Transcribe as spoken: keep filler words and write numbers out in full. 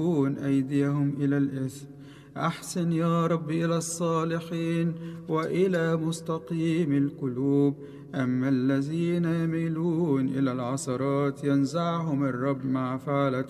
أيديهم إلى الإثم. أحسن يا رب إلى الصالحين وإلى مستقيم القلوب، أما الذين يميلون إلى العثرات ينزعهم الرب مع فعلة